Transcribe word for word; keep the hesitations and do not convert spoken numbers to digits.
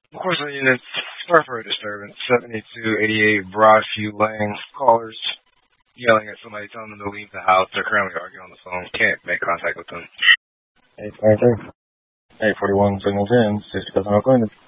Unfortunately, units, sorry for a disturbance. seventy-two eighty-eight Broadview Lane. Callers yelling at somebody, telling them to leave the house. They're currently arguing on the phone. Can't make contact with them. eight twenty-three. eight forty-one, signal ten. sixty percent Oakland.